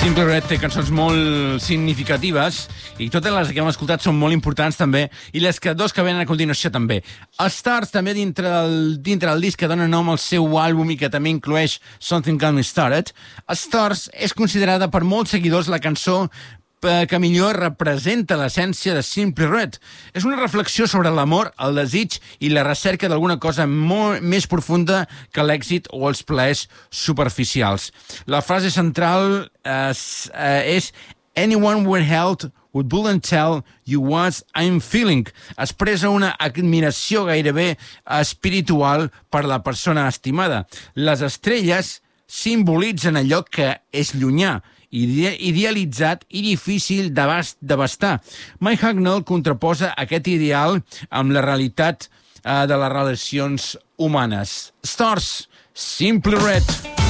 Simple Red té cançons molt significatives i totes les que hem escoltat són molt importants també, i les dos que venen a continuació també. Stars també dintre del disc que dona nom al seu àlbum i que també inclueix Something Got Me Started. Stars és considerada per molts seguidors la cançó que millor representa l'essència de Simple Red. És una reflexió sobre l'amor, el desig i la recerca d'alguna cosa molt més profunda que l'èxit o els plaers superficials. La frase central és "Anyone with health wouldn't tell you what I'm feeling". Expressa una admiració gairebé espiritual per la persona estimada. Les estrelles simbolitzen allò que és llunyà, idealitzat i difícil d'abastar. Mike Hucknall contraposa aquest ideal amb la realitat de les relacions humanes. Stars, Simple Red.